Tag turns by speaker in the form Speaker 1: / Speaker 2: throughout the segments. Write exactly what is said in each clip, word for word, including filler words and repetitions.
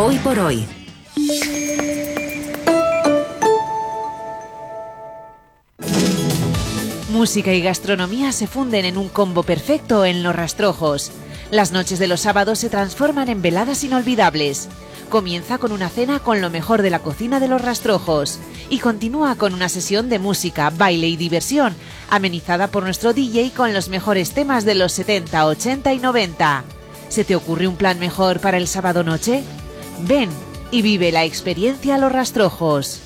Speaker 1: Hoy por hoy. Música y gastronomía se funden en un combo perfecto en Los Rastrojos. Las noches de los sábados se transforman en veladas inolvidables. Comienza con una cena con lo mejor de la cocina de Los Rastrojos y continúa con una sesión de música, baile y diversión, amenizada por nuestro D J con los mejores temas de los setenta, ochenta y noventa. ¿Se te ocurre un plan mejor para el sábado noche? Ven y vive la experiencia Los Rastrojos.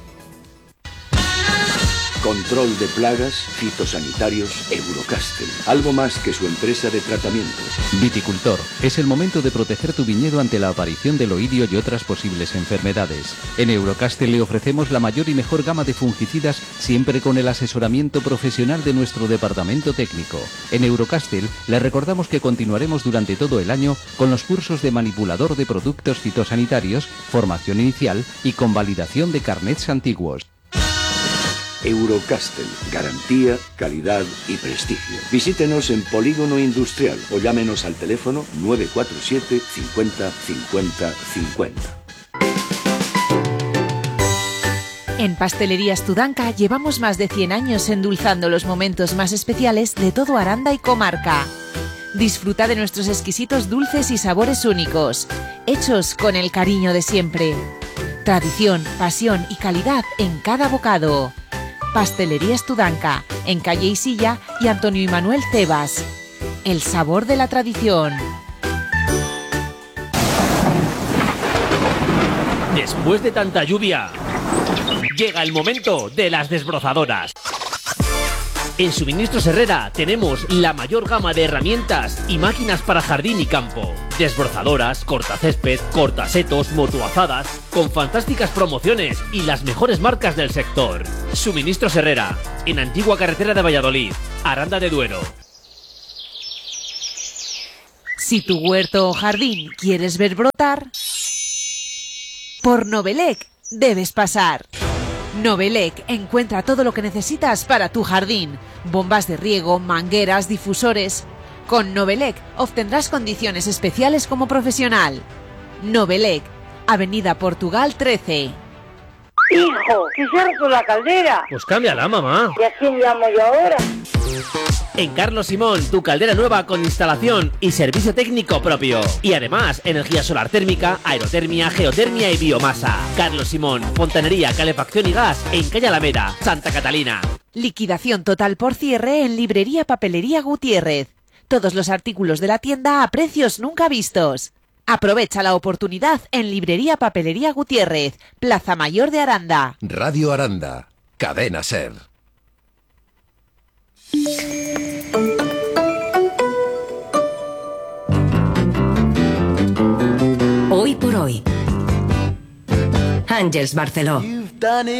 Speaker 2: Control de plagas, fitosanitarios, Eurocastel. Algo más que su empresa de tratamientos.
Speaker 3: Viticultor, es el momento de proteger tu viñedo ante la aparición del oidio y otras posibles enfermedades. En Eurocastel le ofrecemos la mayor y mejor gama de fungicidas, siempre con el asesoramiento profesional de nuestro departamento técnico. En Eurocastel le recordamos que continuaremos durante todo el año con los cursos de manipulador de productos fitosanitarios, formación inicial y convalidación de carnets antiguos.
Speaker 2: Eurocastel, garantía, calidad y prestigio. Visítenos en Polígono Industrial o llámenos al teléfono nueve cuatro siete cincuenta cincuenta cincuenta.
Speaker 1: En Pastelerías Tudanca llevamos más de cien años endulzando los momentos más especiales de todo Aranda y comarca. Disfruta de nuestros exquisitos dulces y sabores únicos, hechos con el cariño de siempre. Tradición, pasión y calidad en cada bocado. Pastelerías Tudanca, en Calle y Silla y Antonio y Manuel Cebas. El sabor de la tradición.
Speaker 4: Después de tanta lluvia, llega el momento de las desbrozadoras. En Suministros Herrera tenemos la mayor gama de herramientas y máquinas para jardín y campo. Desbrozadoras, cortacésped, cortasetos, motoazadas, con fantásticas promociones y las mejores marcas del sector. Suministros Herrera, en Antigua Carretera de Valladolid, Aranda de Duero.
Speaker 1: Si tu huerto o jardín quieres ver brotar, por Novelec debes pasar. Novelec encuentra todo lo que necesitas para tu jardín. Bombas de riego, mangueras, difusores. Con Novelec obtendrás condiciones especiales como profesional. Novelec, Avenida Portugal trece.
Speaker 5: Hijo, ¿qué se ha roto la caldera?
Speaker 4: Pues cámbiala, mamá.
Speaker 5: ¿Y a quién llamo yo ahora?
Speaker 4: En Carlos Simón, tu caldera nueva con instalación y servicio técnico propio. Y además, energía solar térmica, aerotermia, geotermia y biomasa. Carlos Simón, fontanería, calefacción y gas en Calle Alameda, Santa Catalina.
Speaker 1: Liquidación total por cierre en Librería Papelería Gutiérrez. Todos los artículos de la tienda a precios nunca vistos. Aprovecha la oportunidad en Librería Papelería Gutiérrez, Plaza Mayor de Aranda.
Speaker 6: Radio Aranda, Cadena Ser.
Speaker 1: Hoy por hoy. Àngels Barceló.